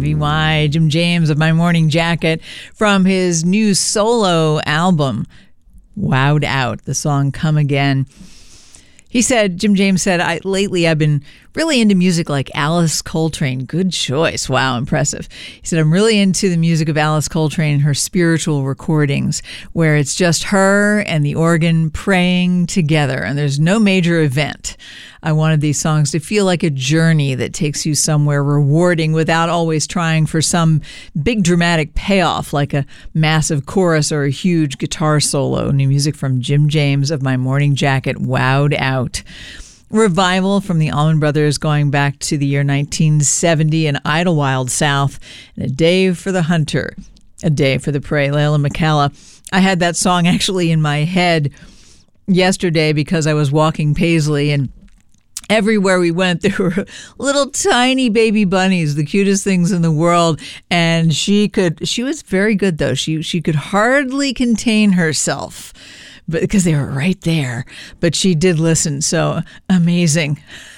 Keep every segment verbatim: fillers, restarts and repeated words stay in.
V Y. Jim James of My Morning Jacket from his new solo album, Wowed Out, the song Come Again. He said, Jim James said, I, lately I've been really into music like Alice Coltrane. Good choice. Wow, impressive. He said, I'm really into the music of Alice Coltrane and her spiritual recordings, where it's just her and the organ praying together, and there's no major event. I wanted these songs to feel like a journey that takes you somewhere rewarding without always trying for some big dramatic payoff like a massive chorus or a huge guitar solo. New music from Jim James of My Morning Jacket, Wowed Out. Revival from the Allman Brothers going back to the year nineteen seventy in Idlewild South, and A Day for the Hunter, A Day for the Prey, Layla McCalla. I had that song actually in my head yesterday because I was walking Paisley, and everywhere we went, there were little tiny baby bunnies, the cutest things in the world. And she could, she was very good though. She, she could hardly contain herself, but because they were right there, but she did listen. So amazing,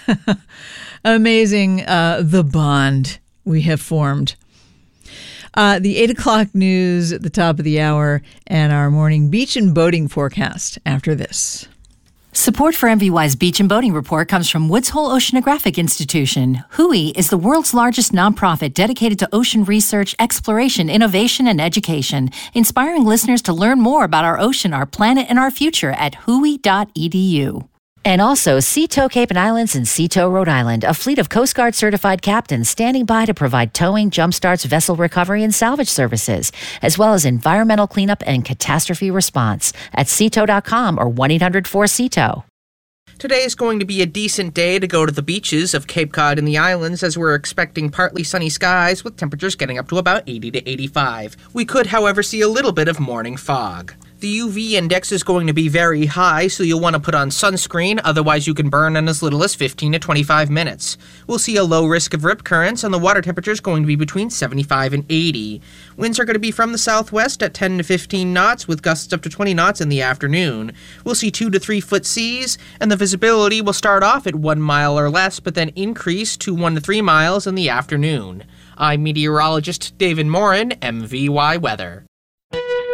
amazing, uh, the bond we have formed. Uh, the eight o'clock news at the top of the hour and our morning beach and boating forecast after this. Support for M V Y's Beach and Boating Report comes from Woods Hole Oceanographic Institution. W H O I is the world's largest nonprofit dedicated to ocean research, exploration, innovation, and education, inspiring listeners to learn more about our ocean, our planet, and our future at whoi dot e d u. And also Seatow Cape and Islands and Seatow, Rhode Island, a fleet of Coast Guard certified captains standing by to provide towing, jumpstarts, vessel recovery, and salvage services, as well as environmental cleanup and catastrophe response at seatow dot com or one eight hundred four seatow. Today is going to be a decent day to go to the beaches of Cape Cod and the islands, as we're expecting partly sunny skies with temperatures getting up to about eighty to eighty-five. We could, however, see a little bit of morning fog. The U V index is going to be very high, so you'll want to put on sunscreen, otherwise you can burn in as little as fifteen to twenty-five minutes. We'll see a low risk of rip currents, and the water temperature is going to be between seventy-five and eighty. Winds are going to be from the southwest at ten to fifteen knots, with gusts up to twenty knots in the afternoon. We'll see two to three foot seas, and the visibility will start off at one mile or less, but then increase to one to three miles in the afternoon. I'm meteorologist David Morin, M V Y Weather.